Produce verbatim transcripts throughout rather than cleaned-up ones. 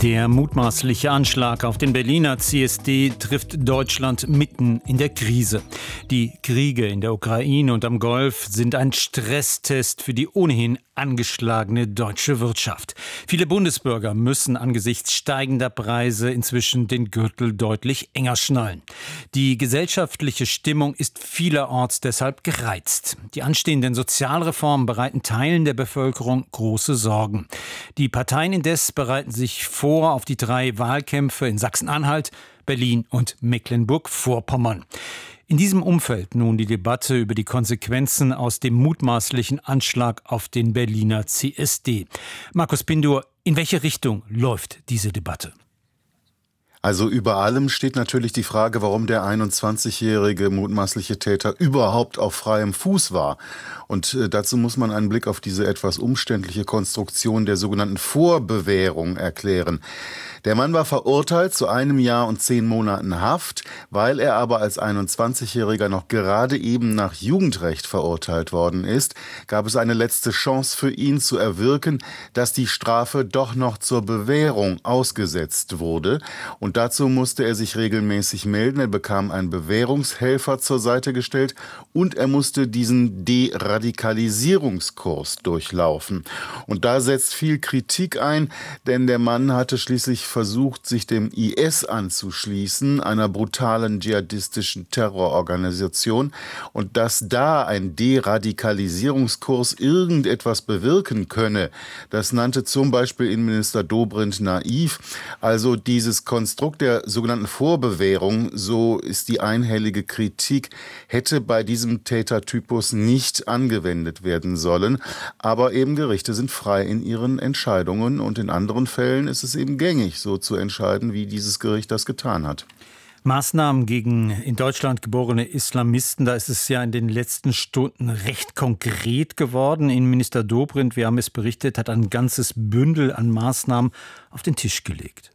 Der mutmaßliche Anschlag auf den Berliner C S D trifft Deutschland mitten in der Krise. Die Kriege in der Ukraine und am Golf sind ein Stresstest für die ohnehin angeschlagene deutsche Wirtschaft. Viele Bundesbürger müssen angesichts steigender Preise inzwischen den Gürtel deutlich enger schnallen. Die gesellschaftliche Stimmung ist vielerorts deshalb gereizt. Die anstehenden Sozialreformen bereiten Teilen der Bevölkerung große Sorgen. Die Parteien indes bereiten sich vor auf die drei Wahlkämpfe in Sachsen-Anhalt, Berlin und Mecklenburg-Vorpommern. In diesem Umfeld nun die Debatte über die Konsequenzen aus dem mutmaßlichen Anschlag auf den Berliner C S D. Markus Pindur, in welche Richtung läuft diese Debatte? Also über allem steht natürlich die Frage, warum der einundzwanzigjährige mutmaßliche Täter überhaupt auf freiem Fuß war. Und äh, dazu muss man einen Blick auf diese etwas umständliche Konstruktion der sogenannten Vorbewährung erklären. Der Mann war verurteilt zu einem Jahr und zehn Monaten Haft, weil er aber als einundzwanzigjähriger noch gerade eben nach Jugendrecht verurteilt worden ist, gab es eine letzte Chance für ihn zu erwirken, dass die Strafe doch noch zur Bewährung ausgesetzt wurde. Und dazu musste er sich regelmäßig melden. Er bekam einen Bewährungshelfer zur Seite gestellt und er musste diesen Deradikalisierungskurs durchlaufen. Und da setzt viel Kritik ein, denn der Mann hatte schließlich versucht, sich dem I S anzuschließen, einer brutalen dschihadistischen Terrororganisation. Und dass da ein Deradikalisierungskurs irgendetwas bewirken könne, das nannte zum Beispiel Innenminister Dobrindt naiv. Also dieses Konstrukt der sogenannten Vorbewährung, so ist die einhellige Kritik, hätte bei diesem Tätertypus nicht angewendet werden sollen. Aber eben Gerichte sind frei in ihren Entscheidungen und in anderen Fällen ist es eben gängig, so zu entscheiden, wie dieses Gericht das getan hat. Maßnahmen gegen in Deutschland geborene Islamisten, da ist es ja in den letzten Stunden recht konkret geworden. Innenminister Dobrindt, wir haben es berichtet, hat ein ganzes Bündel an Maßnahmen auf den Tisch gelegt.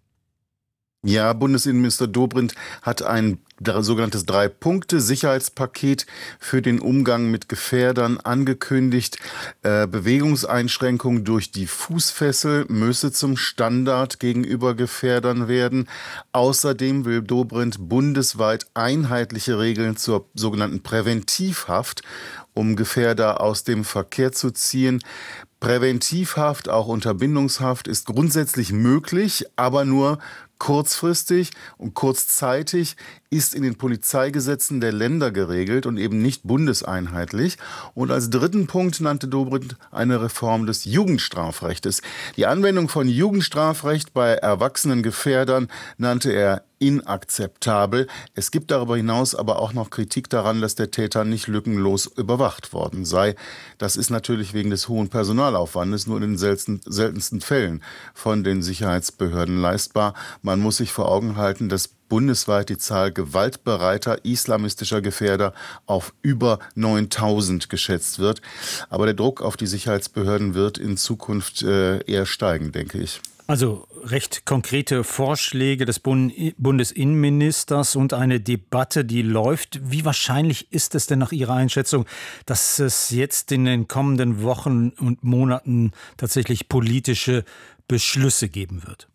Ja, Bundesinnenminister Dobrindt hat ein sogenanntes Drei-Punkte-Sicherheitspaket für den Umgang mit Gefährdern angekündigt. Äh, Bewegungseinschränkung durch die Fußfessel müsse zum Standard gegenüber Gefährdern werden. Außerdem will Dobrindt bundesweit einheitliche Regeln zur sogenannten Präventivhaft, um Gefährder aus dem Verkehr zu ziehen. Präventivhaft, auch Unterbindungshaft, ist grundsätzlich möglich, aber nur kurzfristig und kurzzeitig, ist in den Polizeigesetzen der Länder geregelt und eben nicht bundeseinheitlich. Und als dritten Punkt nannte Dobrindt eine Reform des Jugendstrafrechtes. Die Anwendung von Jugendstrafrecht bei erwachsenen Gefährdern nannte er inakzeptabel. Es gibt darüber hinaus aber auch noch Kritik daran, dass der Täter nicht lückenlos überwacht worden sei. Das ist natürlich wegen des hohen Personalaufwandes nur in den selten, seltensten Fällen von den Sicherheitsbehörden leistbar. Man muss sich vor Augen halten, dass bundesweit die Zahl gewaltbereiter islamistischer Gefährder auf über neuntausend geschätzt wird. Aber der Druck auf die Sicherheitsbehörden wird in Zukunft äh, eher steigen, denke ich. Also recht konkrete Vorschläge des Bund- Bundesinnenministers und eine Debatte, die läuft. Wie wahrscheinlich ist es denn nach Ihrer Einschätzung, dass es jetzt in den kommenden Wochen und Monaten tatsächlich politische Beschlüsse geben wird?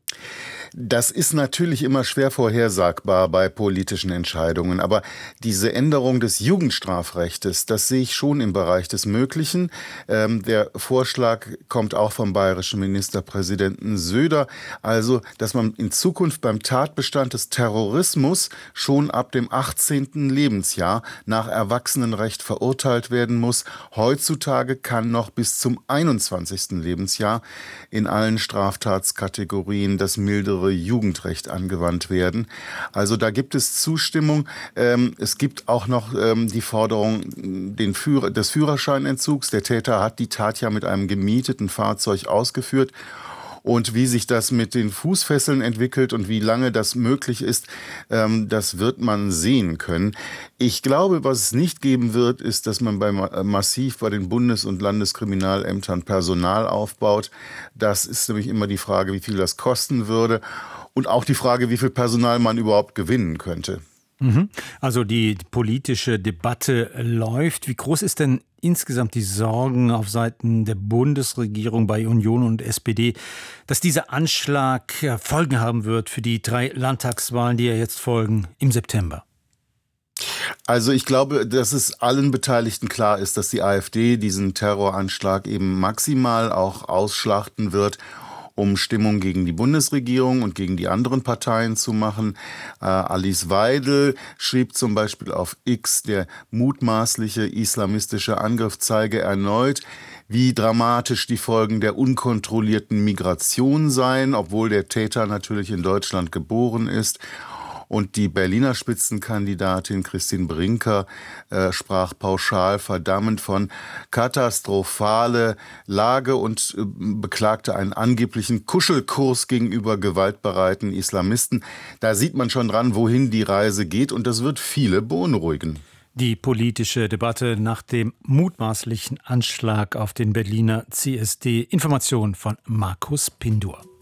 Das ist natürlich immer schwer vorhersagbar bei politischen Entscheidungen. Aber diese Änderung des Jugendstrafrechtes, das sehe ich schon im Bereich des Möglichen. Ähm, der Vorschlag kommt auch vom bayerischen Ministerpräsidenten Söder. Also, dass man in Zukunft beim Tatbestand des Terrorismus schon ab dem achtzehnten Lebensjahr nach Erwachsenenrecht verurteilt werden muss. Heutzutage kann noch bis zum einundzwanzigsten Lebensjahr in allen Straftatskategorien das mildere Jugendrecht angewandt werden. Also da gibt es Zustimmung. Ähm, es gibt auch noch ähm, die Forderung den Führer, des Führerscheinentzugs. Der Täter hat die Tat ja mit einem gemieteten Fahrzeug ausgeführt. Und wie sich das mit den Fußfesseln entwickelt und wie lange das möglich ist, ähm, das wird man sehen können. Ich glaube, was es nicht geben wird, ist, dass man bei, massiv bei den Bundes- und Landeskriminalämtern Personal aufbaut. Das ist nämlich immer die Frage, wie viel das kosten würde. Und auch die Frage, wie viel Personal man überhaupt gewinnen könnte. Mhm. Also die politische Debatte läuft. Wie groß ist denn insgesamt die Sorgen auf Seiten der Bundesregierung bei Union und S P D, dass dieser Anschlag Folgen haben wird für die drei Landtagswahlen, die ja jetzt folgen im September? Also ich glaube, dass es allen Beteiligten klar ist, dass die AfD diesen Terroranschlag eben maximal auch ausschlachten wird, um Stimmung gegen die Bundesregierung und gegen die anderen Parteien zu machen. Äh, Alice Weidel schrieb zum Beispiel auf X, der mutmaßliche islamistische Angriff zeige erneut, wie dramatisch die Folgen der unkontrollierten Migration seien, obwohl der Täter natürlich in Deutschland geboren ist. Und die Berliner Spitzenkandidatin Christine Brinker äh, sprach pauschal verdammend von katastrophale Lage und äh, beklagte einen angeblichen Kuschelkurs gegenüber gewaltbereiten Islamisten. Da sieht man schon dran, wohin die Reise geht, und das wird viele beunruhigen. Die politische Debatte nach dem mutmaßlichen Anschlag auf den Berliner C S D. Information von Markus Pindur.